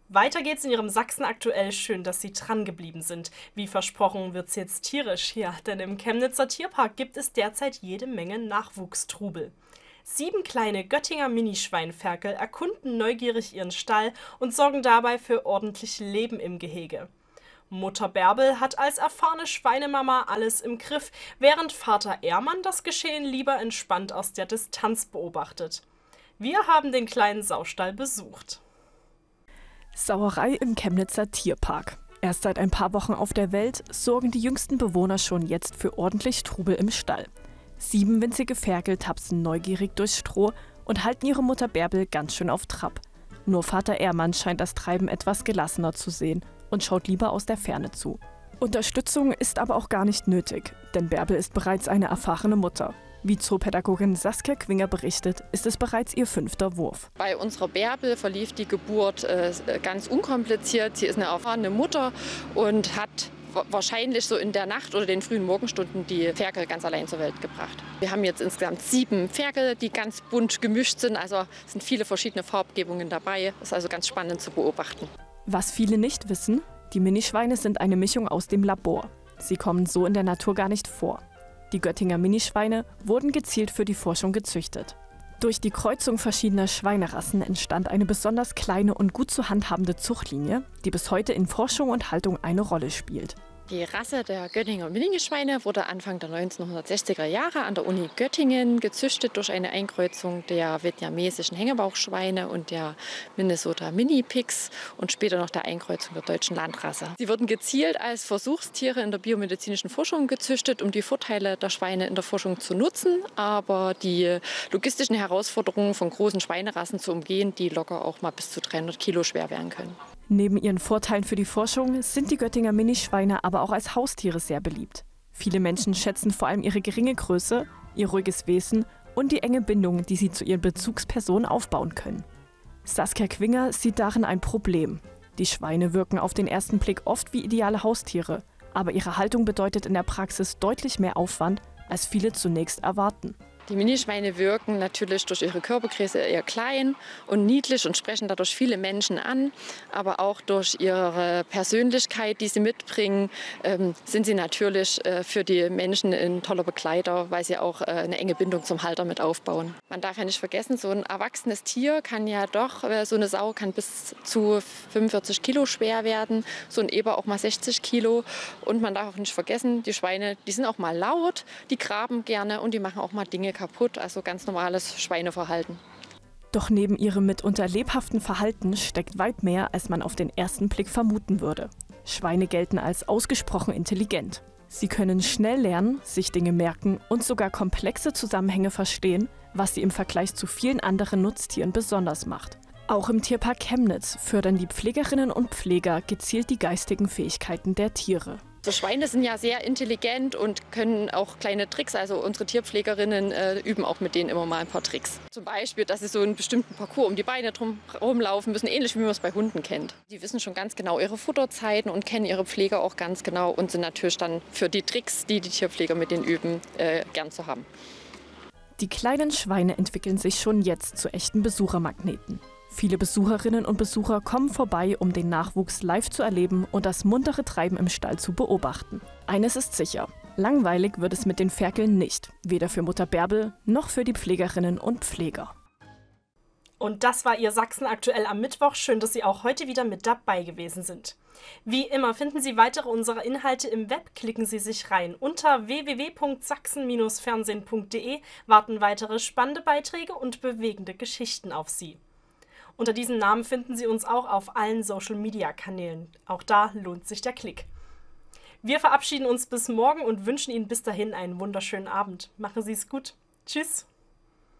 Weiter geht's in Ihrem Sachsen aktuell. Schön, dass Sie dran geblieben sind. Wie versprochen wird's jetzt tierisch. Ja, denn im Chemnitzer Tierpark gibt es derzeit jede Menge Nachwuchstrubel. 7 kleine Göttinger Minischweinferkel erkunden neugierig ihren Stall und sorgen dabei für ordentlich Leben im Gehege. Mutter Bärbel hat als erfahrene Schweinemama alles im Griff, während Vater Ehrmann das Geschehen lieber entspannt aus der Distanz beobachtet. Wir haben den kleinen Saustall besucht. Sauerei im Chemnitzer Tierpark. Erst seit ein paar Wochen auf der Welt sorgen die jüngsten Bewohner schon jetzt für ordentlich Trubel im Stall. 7 winzige Ferkel tapsen neugierig durchs Stroh und halten ihre Mutter Bärbel ganz schön auf Trab. Nur Vater Ehrmann scheint das Treiben etwas gelassener zu sehen und schaut lieber aus der Ferne zu. Unterstützung ist aber auch gar nicht nötig, denn Bärbel ist bereits eine erfahrene Mutter. Wie Zoopädagogin Saskia Quinger berichtet, ist es bereits ihr 5. Wurf. Bei unserer Bärbel verlief die Geburt ganz unkompliziert. Sie ist eine erfahrene Mutter und hat wahrscheinlich so in der Nacht oder den frühen Morgenstunden die Ferkel ganz allein zur Welt gebracht. Wir haben jetzt insgesamt 7 Ferkel, die ganz bunt gemischt sind. Also es sind viele verschiedene Farbgebungen dabei. Das ist also ganz spannend zu beobachten. Was viele nicht wissen, die Minischweine sind eine Mischung aus dem Labor. Sie kommen so in der Natur gar nicht vor. Die Göttinger Minischweine wurden gezielt für die Forschung gezüchtet. Durch die Kreuzung verschiedener Schweinerassen entstand eine besonders kleine und gut zu handhabende Zuchtlinie, die bis heute in Forschung und Haltung eine Rolle spielt. Die Rasse der Göttinger Minischweine wurde Anfang der 1960er Jahre an der Uni Göttingen gezüchtet durch eine Einkreuzung der vietnamesischen Hängebauchschweine und der Minnesota Mini-Pigs und später noch der Einkreuzung der deutschen Landrasse. Sie wurden gezielt als Versuchstiere in der biomedizinischen Forschung gezüchtet, um die Vorteile der Schweine in der Forschung zu nutzen, aber die logistischen Herausforderungen von großen Schweinerassen zu umgehen, die locker auch mal bis zu 300 Kilo schwer werden können. Neben ihren Vorteilen für die Forschung sind die Göttinger Minischweine aber auch als Haustiere sehr beliebt. Viele Menschen schätzen vor allem ihre geringe Größe, ihr ruhiges Wesen und die enge Bindung, die sie zu ihren Bezugspersonen aufbauen können. Saskia Quinger sieht darin ein Problem. Die Schweine wirken auf den ersten Blick oft wie ideale Haustiere, aber ihre Haltung bedeutet in der Praxis deutlich mehr Aufwand, als viele zunächst erwarten. Die Minischweine wirken natürlich durch ihre Körpergröße eher klein und niedlich und sprechen dadurch viele Menschen an. Aber auch durch ihre Persönlichkeit, die sie mitbringen, sind sie natürlich für die Menschen ein toller Begleiter, weil sie auch eine enge Bindung zum Halter mit aufbauen. Man darf ja nicht vergessen, so ein erwachsenes Tier kann ja doch, so eine Sau kann bis zu 45 Kilo schwer werden, so ein Eber auch mal 60 Kilo. Und man darf auch nicht vergessen, die Schweine, die sind auch mal laut, die graben gerne und die machen auch mal Dinge kaputt, also ganz normales Schweineverhalten. Doch neben ihrem mitunter lebhaften Verhalten steckt weit mehr, als man auf den ersten Blick vermuten würde. Schweine gelten als ausgesprochen intelligent. Sie können schnell lernen, sich Dinge merken und sogar komplexe Zusammenhänge verstehen, was sie im Vergleich zu vielen anderen Nutztieren besonders macht. Auch im Tierpark Chemnitz fördern die Pflegerinnen und Pfleger gezielt die geistigen Fähigkeiten der Tiere. So Schweine sind ja sehr intelligent und können auch kleine Tricks. Also unsere Tierpflegerinnen üben auch mit denen immer mal ein paar Tricks. Zum Beispiel, dass sie so einen bestimmten Parcours um die Beine drum rumlaufen müssen, ähnlich wie man es bei Hunden kennt. Die wissen schon ganz genau ihre Futterzeiten und kennen ihre Pfleger auch ganz genau und sind natürlich dann für die Tricks, die die Tierpfleger mit denen üben, gern zu haben. Die kleinen Schweine entwickeln sich schon jetzt zu echten Besuchermagneten. Viele Besucherinnen und Besucher kommen vorbei, um den Nachwuchs live zu erleben und das muntere Treiben im Stall zu beobachten. Eines ist sicher: langweilig wird es mit den Ferkeln nicht, weder für Mutter Bärbel noch für die Pflegerinnen und Pfleger. Und das war Ihr Sachsen aktuell am Mittwoch. Schön, dass Sie auch heute wieder mit dabei gewesen sind. Wie immer finden Sie weitere unserer Inhalte im Web. Klicken Sie sich rein. Unter www.sachsen-fernsehen.de warten weitere spannende Beiträge und bewegende Geschichten auf Sie. Unter diesem Namen finden Sie uns auch auf allen Social-Media-Kanälen. Auch da lohnt sich der Klick. Wir verabschieden uns bis morgen und wünschen Ihnen bis dahin einen wunderschönen Abend. Machen Sie es gut. Tschüss.